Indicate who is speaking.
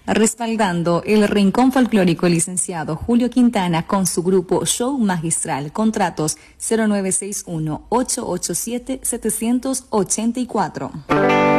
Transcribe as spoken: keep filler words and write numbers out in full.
Speaker 1: Respaldando el Rincón Folclórico, el licenciado Julio Quintana con su grupo Show Magistral. Contratos cero nueve seis uno, ocho ocho siete, siete ocho cuatro.